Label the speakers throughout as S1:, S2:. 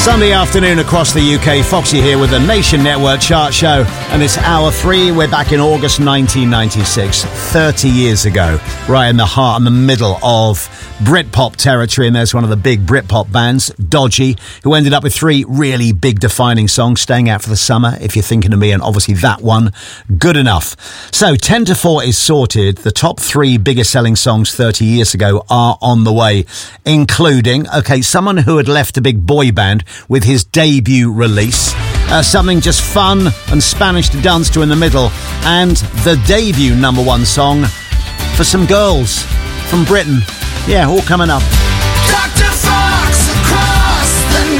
S1: Sunday afternoon across the UK, Foxy here with the Nation Network Chart Show, and it's hour 3. We're back in August 1996, 30 years ago, right in the heart and the middle of Britpop territory, and there's one of the big Britpop bands, Dodgy, who ended up with 3 really big defining songs, Staying Out for the Summer, If You're Thinking of Me, and obviously that one, Good Enough. So 10 to 4 is sorted. The top 3 biggest selling songs 30 years ago are on the way, including, someone who had left a big boy band with his debut release, something just fun and Spanish to dance to in the middle, and the debut number 1 song for some girls from Britain. Yeah, all coming up.
S2: Dr. Fox across the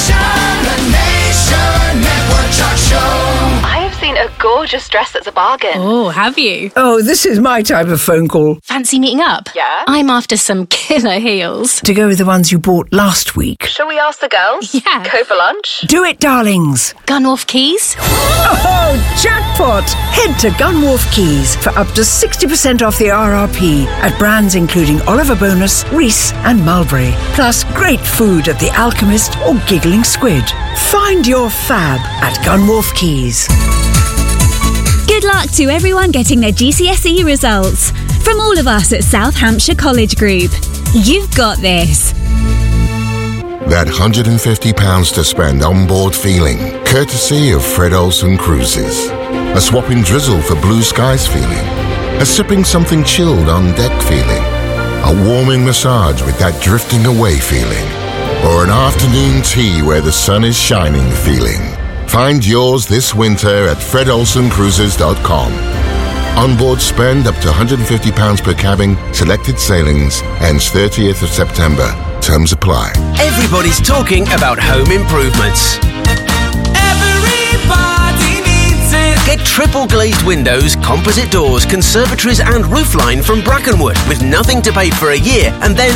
S2: Nation Network Chart Show.
S3: I have seen a gorgeous dress that's a bargain.
S4: Oh, have you?
S5: Oh, this is my type of phone call.
S4: Fancy meeting up?
S3: Yeah.
S4: I'm after some killer heels.
S5: To go with the ones you bought last week.
S3: Shall we ask the girls?
S4: Yeah.
S3: Go for lunch?
S5: Do it, darlings.
S4: Gunwharf Keys?
S5: Oh, jackpot! Head to Gunwharf Keys for up to 60% off the RRP at brands including Oliver Bonus, Reese and Mulberry. Plus great food at The Alchemist or Giggling Squid. Find your fab at Gunwharf Keys.
S6: Good luck to everyone getting their GCSE results. From all of us at South Hampshire College Group, you've got this.
S7: That £150 to spend on board feeling, courtesy of Fred Olsen Cruises. A swapping drizzle for blue skies feeling. A sipping something chilled on deck feeling. A warming massage with that drifting away feeling. Or an afternoon tea where the sun is shining feeling. Find yours this winter at fredolsencruises.com. Onboard spend up to £150 per cabin, selected sailings, ends 30th of September. Terms apply.
S8: Everybody's talking about home improvements.
S2: Everybody needs it.
S8: Get triple glazed windows, composite doors, conservatories and roofline from Brackenwood with nothing to pay for a year and then